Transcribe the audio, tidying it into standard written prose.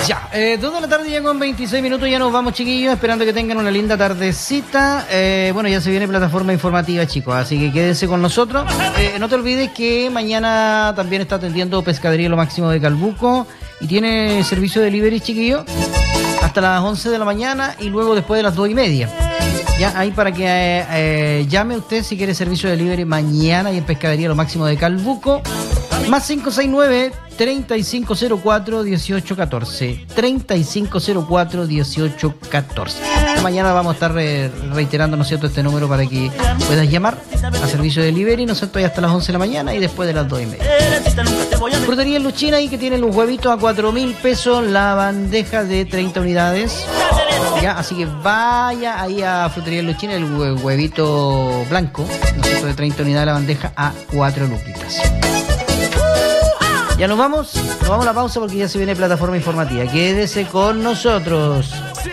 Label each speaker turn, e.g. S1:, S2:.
S1: Ya, 2 de la tarde ya con 26 minutos, ya nos vamos, chiquillos, esperando que tengan una linda tardecita. Bueno, ya se viene plataforma informativa, chicos, así que quédense con nosotros. No te olvides que mañana también está atendiendo Pescadería Lo Máximo de Calbuco y tiene servicio de delivery, chiquillos, hasta las 11 de la mañana y luego después de las 2:30. Ya, ahí para que llame usted si quiere servicio de delivery mañana y en Pescadería Lo Máximo de Calbuco. Más 569-3504-1814. 3504-1814. Mañana vamos a estar reiterando, ¿no es cierto?, este número para que puedas llamar a servicio de delivery, ¿no es cierto?, hasta las 11 de la mañana y después de las 2:30. Frutería Luchina ahí que tiene los huevitos a 4.000 pesos, la bandeja de 30 unidades. Ya, así que vaya ahí a Frutería Luchina, el huevito blanco, ¿no es cierto?, de 30 unidades, la bandeja a 4 luquitas. Ya nos vamos a la pausa porque ya se viene plataforma informativa. Quédese con nosotros.